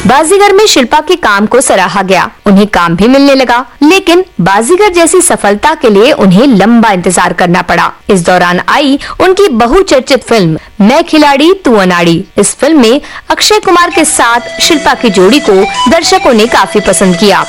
बाजीगर में शिल्पा के काम को सराहा गया, उन्हें काम भी मिलने लगा, लेकिन बाजीगर जैसी सफलता के लिए उन्हें लंबा इंतजार करना पड़ा। इस दौरान आई उनकी बहुचर्चित फिल्म मैं खिलाड़ी तू अनाड़ी। इस फिल्म में अक्षय कुमार के साथ शिल्पा की जोड़ी को दर्शकों ने काफी पसंद किया।